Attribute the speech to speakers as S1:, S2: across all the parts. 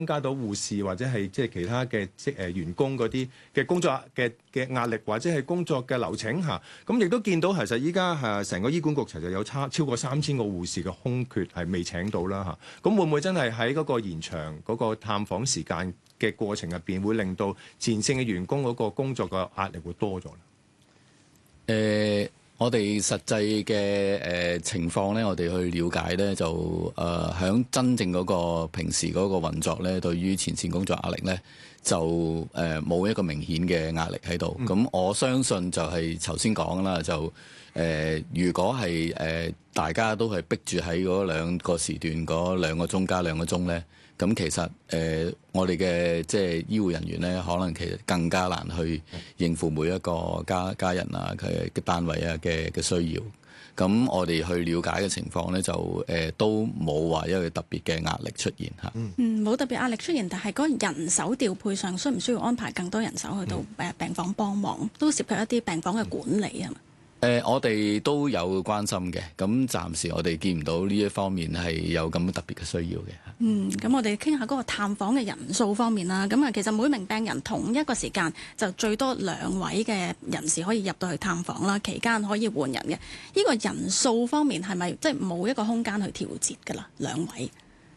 S1: 加到護士或者係即係其他嘅員工嗰啲嘅工作嘅壓力，或者係工作嘅流程嚇。咁亦都見到其實依家成個醫管局其實有超過3000個護士嘅空缺係未請到啦嚇。咁會唔會真係喺嗰個延長嗰個探訪時間嘅過程入邊，會令到前線嘅員工嗰個工作嘅壓力會多咗咧？
S2: 我哋實際嘅情況咧，我哋去了解咧，就響真正嗰個平時嗰個運作咧，對於前線工作壓力咧，就冇一個明顯嘅壓力喺度。咁我相信就係頭先講啦，就如果係大家都係逼住喺嗰兩個時段嗰2個鐘加2個鐘咧。咁其實我哋嘅即係醫護人員咧，可能其實更加難去應付每一個家人啊嘅單位啊嘅需要。咁我哋去了解嘅情況咧，就都冇話一個特別嘅壓力出現嚇。
S3: 冇特別壓力出現，但係嗰個人手調配上，需唔需要安排更多人手去到病房幫忙？都涉及一啲病房嘅管理啊嘛。
S2: 我哋都有關心嘅，咁暫時我哋見唔到呢一方面係有咁特別嘅需要嘅。
S3: 咁我哋傾下嗰個探訪嘅人數方面啦。咁其實每名病人同一個時間就最多2位嘅人士可以入到去探訪啦，期間可以換人嘅。呢個人數方面係咪即係冇一個空間去調節㗎啦？2位。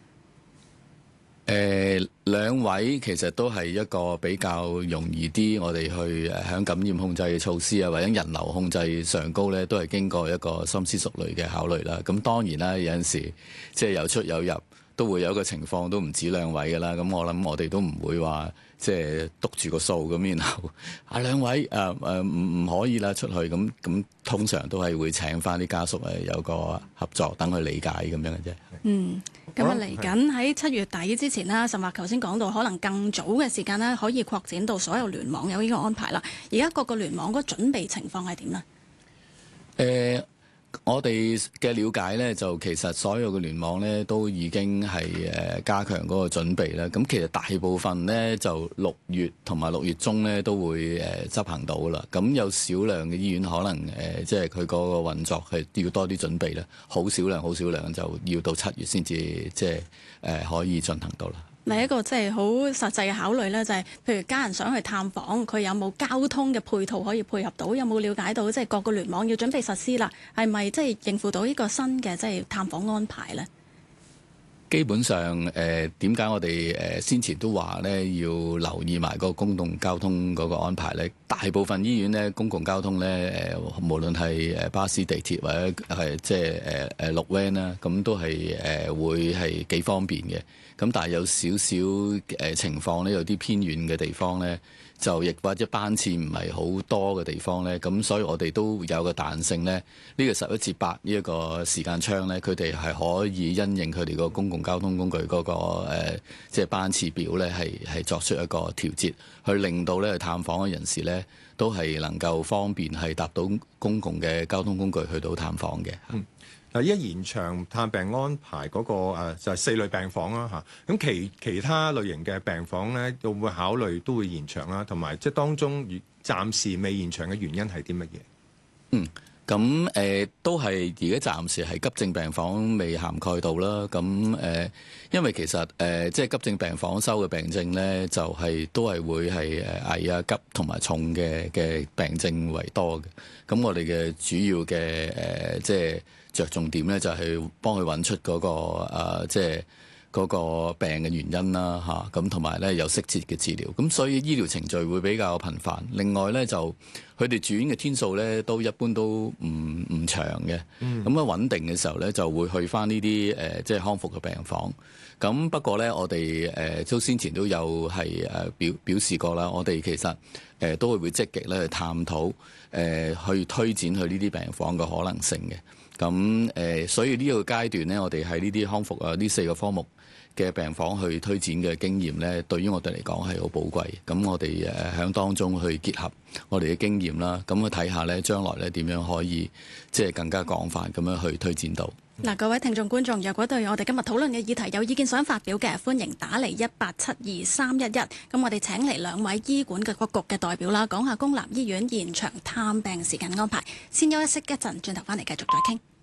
S2: 2位其實都係一個比較容易啲，我哋去響感染控制嘅措施啊，或者人流控制上高咧，都係經過一個深思熟慮嘅考慮啦。咁當然啦，有陣時即係有出有入，都會有一個情況都唔止2位㗎啦。咁我諗我哋都唔會話即係督住個數咁，然後2位唔可以啦出去咁通常都係會請翻啲家屬有個合作，等佢理解咁樣嘅啫。
S3: 咁嚟緊喺7月底之前啦，甚至頭先講到可能更早嘅時間咧，可以擴展到所有聯網有呢個安排啦。而家各個聯網嗰個準備情況係點呢？
S2: 我哋嘅了解咧，就其實所有嘅聯網咧都已經係加強嗰個準備啦。咁其實大部分咧就6月同埋6月中咧都會執行到啦。咁有少量嘅醫院可能即係佢嗰個運作係要多啲準備啦。好少量就要到7月先至即係可以進行到啦。
S3: 另一個即係好實際嘅考慮咧，就係譬如家人想去探訪，佢有冇交通嘅配套可以配合到？有冇了解到即係各個聯網要準備實施啦？係咪即係應付到呢個新嘅即係探訪安排咧？
S2: 基本上點解我哋先前都話咧要留意埋個公共交通嗰個安排咧？大部分醫院咧公共交通咧無論係巴士、地鐵或者係即係綠 van 啦，咁都係會係幾方便嘅。咁但係有少少情況咧，有啲偏遠嘅地方咧，就亦或者班次唔係好多嘅地方咧，咁所以我哋都有個彈性咧。呢個11至8呢一個時間窗咧，佢哋係可以因應佢哋個公共交通工具嗰個即係班次表咧，係作出一個調節，去令到咧去探訪嘅人士咧都係能夠方便係搭到公共嘅交通工具去到探訪嘅。
S1: 嗱，依家延長探病安排嗰個就係4類病房啦嚇，咁其他類型嘅病房咧，會唔會考慮都會延長啦？同埋即係當中暫時未延長嘅原因係啲乜嘢？
S2: 咁都係而家暫時係急症病房未涵蓋到啦。咁因為其實即係急症病房收嘅病症咧，就係都係會係危啊急同埋重嘅病症為多嘅。咁我哋嘅主要嘅即係着重點咧，就係幫佢揾出嗰個即係嗰個病嘅原因啦嚇，咁同埋咧有適切嘅治療，咁所以醫療程序會比較頻繁。另外咧就佢哋住院嘅天數咧都一般都唔長嘅，咁穩定嘅時候咧就會去返呢啲即係康復嘅病房。咁不過咧我哋都先前都有係表示過啦，我哋其實都會積極咧去探討去推展去呢啲病房嘅可能性嘅。咁所以呢個階段咧，我哋喺呢啲康復呢4個科目嘅病房去推展嘅經驗咧，對於我哋嚟講係好寶貴。咁我哋喺當中去結合我哋嘅經驗啦，咁去睇下咧將來咧點樣可以即係更加廣泛咁樣去推展到。
S3: 嗱，各位聽眾觀眾，若果對我哋今日討論嘅議題有意見想發表嘅，歡迎打嚟1872311。咁我哋請嚟2位醫管局嘅代表啦，講下公立醫院延長探病時間安排。先休息一陣，轉頭翻嚟繼續再傾。